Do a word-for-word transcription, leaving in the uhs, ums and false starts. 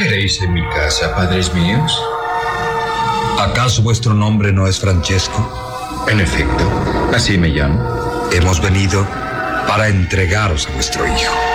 queréis en mi casa, padres míos? ¿Acaso vuestro nombre no es Francesco? En efecto, así me llamo. Hemos venido para entregaros a vuestro hijo.